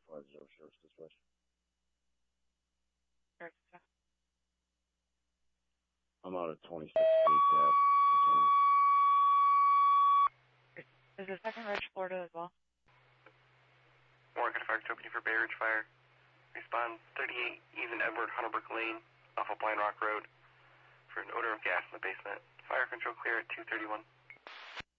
450 Sheriff's Dispatch. I'm out at 26 State Ave. Is the second Ridge, Florida as well? Morgan Fire Company for Bay Ridge Fire. Respond 38 Ethan Edward Hunterbrook Lane off of Blind Rock Road for an odor of gas in the basement. Fire control clear at 231.